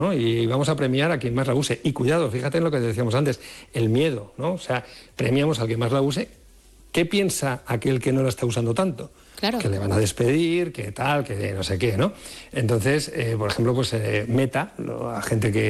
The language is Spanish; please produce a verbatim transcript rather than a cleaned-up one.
¿no? Y vamos a premiar a quien más la use. Y cuidado, fíjate en lo que decíamos antes, el miedo, ¿no? O sea, premiamos al que más la use. ¿Qué piensa aquel que no la está usando tanto? Claro. Que le van a despedir, que tal, que no sé qué, ¿no? Entonces, eh, por ejemplo, pues eh, Meta, a gente que